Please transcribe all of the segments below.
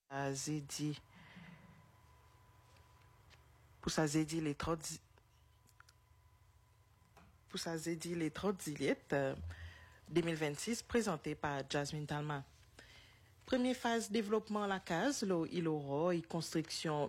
Zedi. Pour ça, Zedi les 30 pour ça, Zedi les 30 ziliettes 2026 présenté par Jasmine Talma. Première phase développement la case, il aura une construction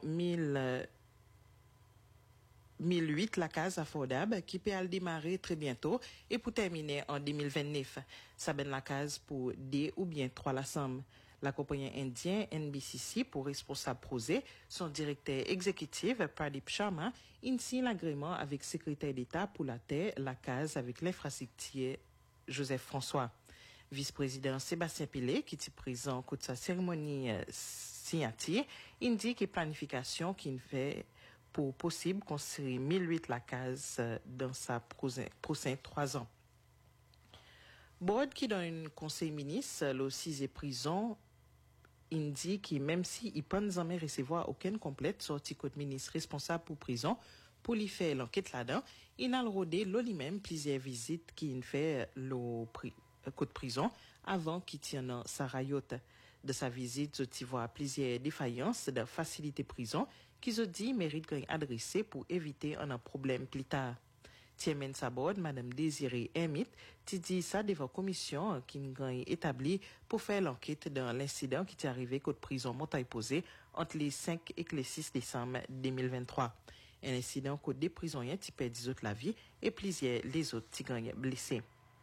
1008 la case affordable qui peut aller démarrer très bientôt et pour terminer en 2029. Ça ben la case pour 2 ou bien 3 la somme. La compagnie indienne NBCC pour responsable projet, son directeur exécutif Pradip Sharma signe l'agrément avec secrétaire d'État pour la terre, la case avec l'infrastructure Joseph François. Vice-président Sébastien Pilet, qui est présent au de sa cérémonie signature, indique que planification qui fait pour possible construire 1008 la case dans sa prochain 3 ans. Board qui dans un conseil ministre, le 6e prison, indique que même si il ne peut jamais recevoir aucune complète sortie côté ministre responsable pour prison, pour lui faire l'enquête là-dedans, il a rodé lui-même plusieurs visites qu'il fait le côte prison avant qu'il tienne sa rayotte. De sa visite, je vois plusieurs défaillances de facilité prison qui se dit mérite d'être adressé pour éviter un problème plus tard. Tiemène Sabord, Madame Désirée Hermite, dit ça devant la commission qui a établi pour faire l'enquête dans l'incident qui est arrivé côte prison Montaille Posé entre les 5 et les 6 décembre 2023. Un incident côte des prisonniers qui perdent la vie et plusieurs les autres qui ont blessés.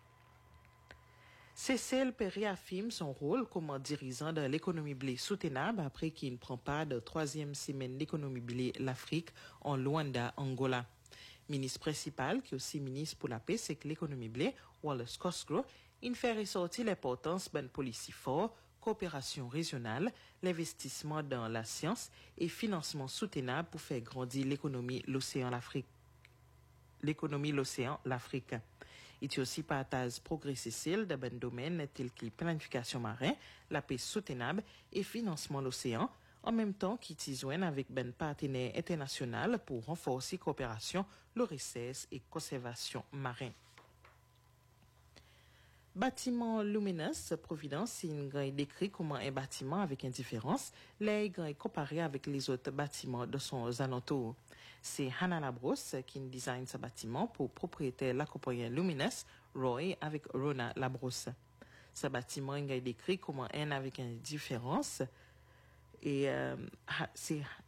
Cécile réaffirme son rôle comme dirigeant de l'économie blé soutenable après qu'il ne prend pas de 3e semaine d'économie blé l'Afrique en Luanda, Angola. Ministre principal, qui est aussi ministre pour la paix, c'est que l'économie blé, Wallace Cosgrove, il fait ressortir l'importance d'une politique forte, coopération régionale, l'investissement dans la science et financement soutenable pour faire grandir l'économie l'océan l'Afrique. Il y a aussi partage progrès Cécile de ben domaines tels que planification marin, la paix soutenable et financement l'océan, en même temps qu'il joignent avec ben partenaire international pour renforcer coopération, le recherche et conservation marin. Bâtiment Luminous, Providence, il est décrit comme un bâtiment avec indifférence, là il est comparé avec les autres bâtiments de son alentour. C'est Hannah Labrosse qui design ce bâtiment pour propriétaire la compagnie Luminous, Roy avec Rona Labrosse. Ce bâtiment est décrit comme un avec indifférence et c'est